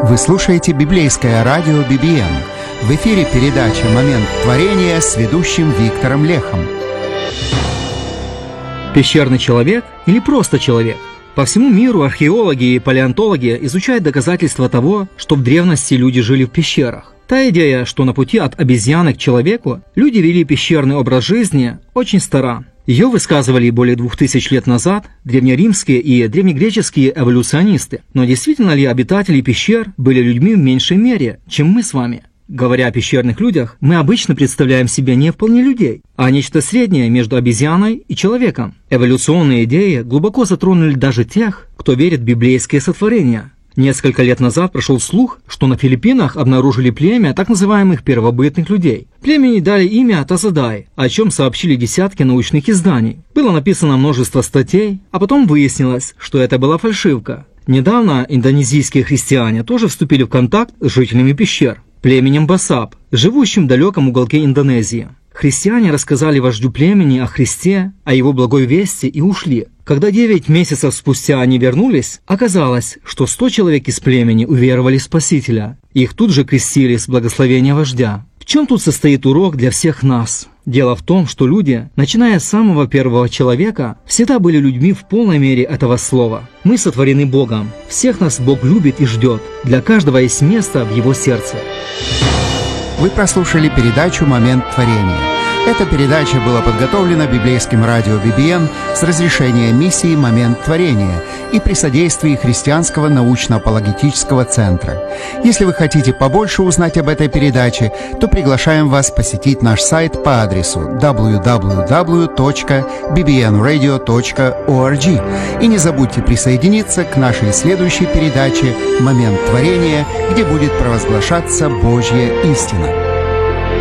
Вы слушаете библейское радио BBN. В эфире передача «Момент творения» с ведущим Виктором Лехом. Пещерный человек или просто человек? По всему миру археологи и палеонтологи изучают доказательства того, что в древности люди жили в пещерах. Та идея, что на пути от обезьяны к человеку люди вели пещерный образ жизни, очень стара. Ее высказывали более 2000 лет назад древнеримские и древнегреческие эволюционисты. Но действительно ли обитатели пещер были людьми в меньшей мере, чем мы с вами? Говоря о пещерных людях, мы обычно представляем себе не вполне людей, а нечто среднее между обезьяной и человеком. Эволюционные идеи глубоко затронули даже тех, кто верит в библейские сотворения. Несколько лет назад прошел слух, что на Филиппинах обнаружили племя так называемых первобытных людей. Племени дали имя Тазадай, о чем сообщили десятки научных изданий. Было написано множество статей, а потом выяснилось, что это была фальшивка. Недавно индонезийские христиане тоже вступили в контакт с жителями пещер, племенем Басап, живущим в далеком уголке Индонезии. Христиане рассказали вождю племени о Христе, о его благой вести и ушли. Когда 9 месяцев спустя они вернулись, оказалось, что 100 человек из племени уверовали в Спасителя. Их тут же крестили с благословения вождя. В чем тут состоит урок для всех нас? Дело в том, что люди, начиная с самого первого человека, всегда были людьми в полной мере этого слова. Мы сотворены Богом. Всех нас Бог любит и ждет. Для каждого есть место в Его сердце. Вы прослушали передачу «Момент творения». Эта передача была подготовлена библейским радио BBN с разрешения миссии «Момент творения» и при содействии Христианского научно-апологетического центра. Если вы хотите побольше узнать об этой передаче, то приглашаем вас посетить наш сайт по адресу www.bbnradio.org. И не забудьте присоединиться к нашей следующей передаче «Момент творения», где будет провозглашаться Божья истина.